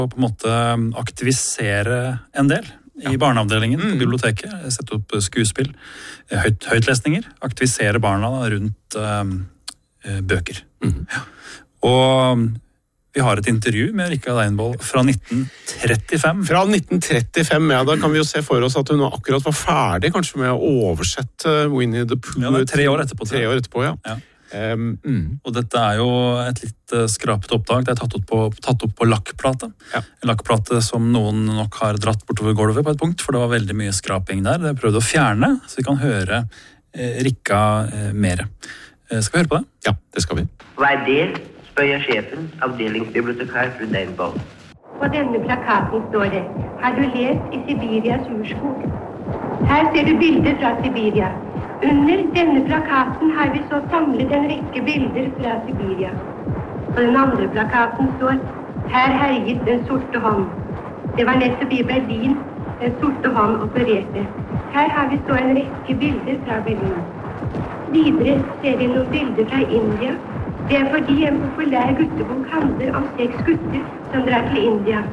på en måte aktivisere en del i barneavdelingen på biblioteket. Sette opp skuespill, høytlesninger, aktivisere barna rundt bøker. Ja. Og vi har et intervju med Rikka Deinvoll fra 1935. Fra 1935, ja, da kan vi jo se for oss at hun akkurat var ferdig kanskje med å oversette Winnie the Pooh. Ja, det er 3 år etterpå. 3 år etterpå, ja. Og dette er jo et litt skrapet oppdrag. Det er tatt opp på lakkplate. Ja. En lakkplate som noen nok har dratt bortover gulvet på et punkt, for det var veldig mye skraping der. Det prøvde å fjerne, så vi kan høre Rikka mer. Skal vi høre på det? Ja, det skal vi. Hva er det? Spør jeg sjefen, avdelingsbibliotekar fru Deinvoll. På denne plakaten står det: har du lest I Sibirias urskog? Her ser du bilder fra Sibiria. Under denne plakaten har vi så samlet en rekke bilder fra Sibiria. På den andre plakaten står: her herjet den sorte hånd. Det var nettopp I Berlin den sorte hånd opererte. Her har vi så en rekke bilder fra Berlin. Videre ser vi noen bilder fra India. Det er fordi en populær guttebok handler om 6 gutter som drar til India.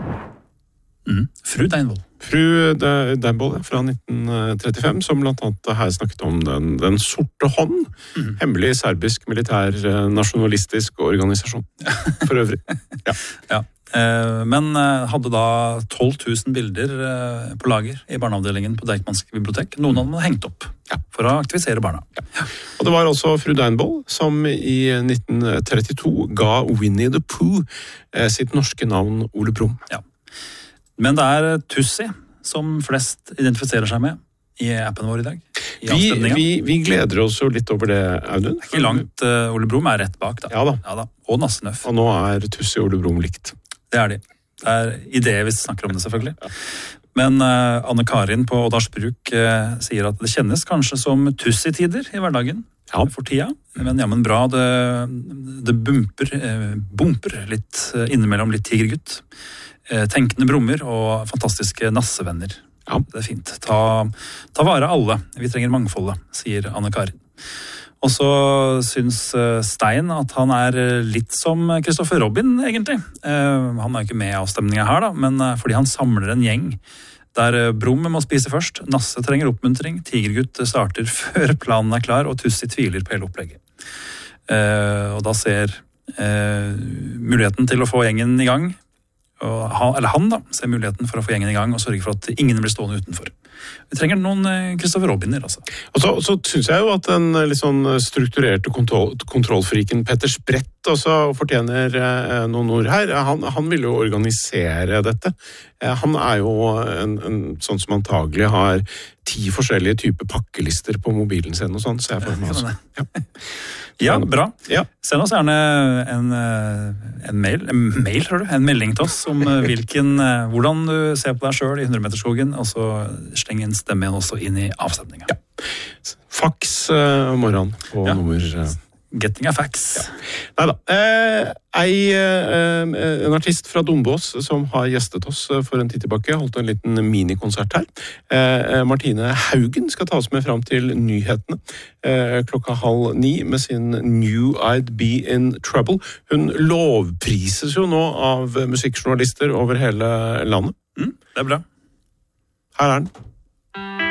Fru Deinvoll. Fru Deinvoll fra 1935, som blant annet her snakket om den sorte hånd. Hemmelig serbisk militær nasjonalistisk organisasjon. For øvrig. Ja. Men hadde da 12 000 bilder på lager I barneavdelingen på Deichmanske bibliotek. Noen av dem hengt opp for å aktivisere barna. Ja. Og det var også fru Deinvoll som I 1932 ga Winnie the Pooh sitt norske navn Ole Brumm. Ja. Men det er Tussi som flest identifiserer seg med I appen vår I dag. Vi gleder oss jo litt over det, Audun. Det ikke langt. Ole Brumm rett bak da. Ja da. Og Nassenøff. Og nå Tussi og Ole Brumm likt. Det de. Det ideer vi snakker om det selvfølgelig. Men Anne-Karin på Ådalsbruk sier at det kjennes kanskje som Tussi-tider I hverdagen for tida. Men men bra, det bumper litt innimellom litt tigergutt. Tenkende brummer og fantastiske nassevenner. Ja, det fint. Ta vare alle. Vi trenger mangfoldet, sier Anne-Karin. Og så syns Stein at han litt som Christopher Robin, egentlig. Han jo ikke med I avstemningen her, da, men fordi han samler en gjeng der Brumm må spise først, Nasse trenger oppmuntring, Tigergutt starter før planen klar, og Tussi tviler på hele opplegget. Og da ser muligheten til å få gjengen I gang, han da, ser muligheten for å få gjengen I gang og sørge for at ingen blir stående utenfor. Vi trenger noen Christopher Robiner, altså. Og så synes jeg jo at den litt sånn strukturerte kontrollfriken Petter Sprett også fortjener noen ord her. Han vil jo organisere dette. Han jo en sånn som antagelig har 10 forskjellige typer pakkelister på mobilen sin og sånn, ser jeg for meg også. Ja, bra. Ja. Send oss gjerne en mail, tror du? En melding til oss om hvordan du ser på deg selv I 100-meterskogen, og så sleng en stemme igjen også inn I avstemningen. Ja. Fax morgen på nummer... Getting a fax. Ja. Neida. En artist fra Dombås som har gjestet oss for en tid tilbake, holdt en liten minikonsert her. Martine Haugen skal ta oss med frem til nyhetene 8:30 med sin New I'd Be in Trouble. Hun lovprises jo nå av musikkjournalister over hele landet. Det bra. Her den.